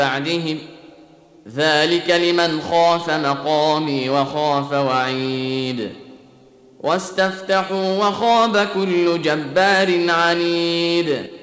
بعدهم ذلك لمن خاف مقامي وخاف وعيد واستفتحوا وخاب كل جبار عنيد